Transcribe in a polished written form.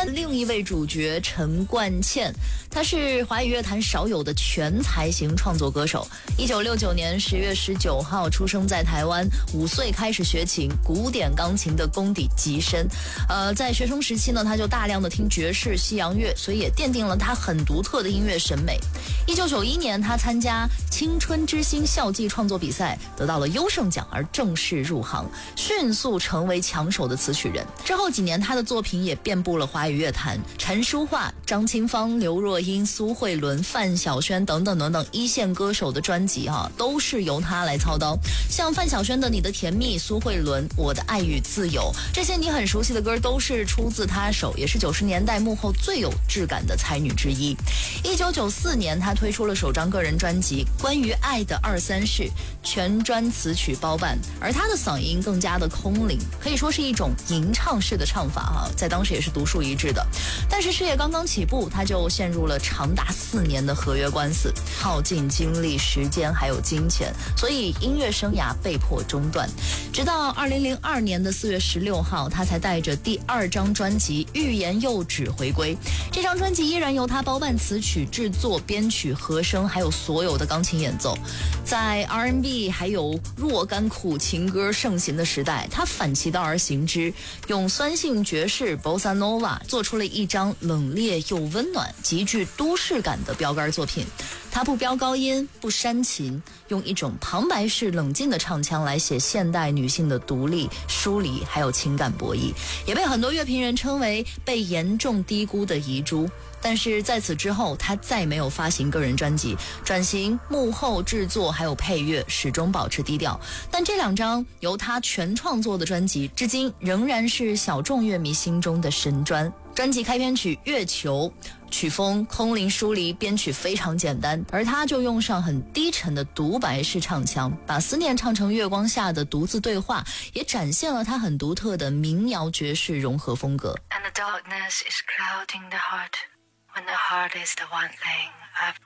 另一位主角陈冠茜，她是华语乐坛少有的全才型创作歌手。1969年10月19号出生在台湾，5岁开始学琴，古典钢琴的功底极深。在学生时期呢，他就大量的听爵士、西洋乐，所以也奠定了他很独特的音乐审美。1991年，他参加青春之星校际创作比赛，得到了优胜奖，而正式入行，迅速成为抢手的词曲人。之后几年，他的作品也遍布了华语乐坛，陈淑桦、张清芳、刘若英、苏慧伦、范晓萱等等等等一线歌手的专辑都是由他来操刀。像范晓萱的《你的甜蜜》，苏慧伦《我的爱与自由》，这些你很熟悉的歌都是出自他手，也是90年代幕后最有质感的才女之一。1994年，他推出了首张个人专辑《关于爱的2-3事》，全专词曲包办，而他的嗓音更加的空灵，可以说是一种吟唱式的唱法在当时也是独树一帜的。但是事业刚刚起步，他就陷入了长达4年的合约官司，耗尽精力、时间还有金钱，所以音乐生涯被迫中断。直到2002年的4月16号，他才带着第2张专辑《欲言又止》回归。这张专辑依然由他包办词曲制作、编曲、和声，还有所有的钢琴演奏。在 R&B 还有若干苦情歌盛行的时代，他反其道而行之，用酸性爵士 Bossa Nova 做出了一张冷冽又温暖、极具都市感的标杆作品。他不飙高音，不煽情，用一种旁白式冷静的唱腔来写现代女性的独立、疏离还有情感博弈，也被很多乐评人称为被严重低估的遗珠。但是在此之后，他再没有发行个人专辑，转型幕后制作还有配乐，始终保持低调。但这2张由他全创作的专辑，至今仍然是小众乐迷心中的神专。专辑开篇曲《月球》，曲风空灵疏离，编曲非常简单，而他就用上很低沉的独白式唱腔，把思念唱成月光下的独自对话，也展现了他很独特的民谣爵士融合风格。 And the darkness is clouding the heart, when the heart is the one thing I've